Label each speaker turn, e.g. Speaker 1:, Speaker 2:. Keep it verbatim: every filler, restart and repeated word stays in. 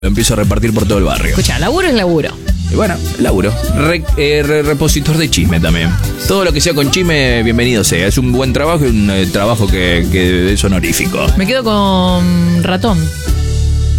Speaker 1: Lo empiezo a repartir por todo el barrio.
Speaker 2: Escucha, laburo es laburo.
Speaker 1: Y bueno, laburo. Re, eh, re, repositor de chisme también. Todo lo que sea con chisme, bienvenido sea. Es un buen trabajo y un eh, trabajo que, que es honorífico.
Speaker 2: Me quedo con ratón.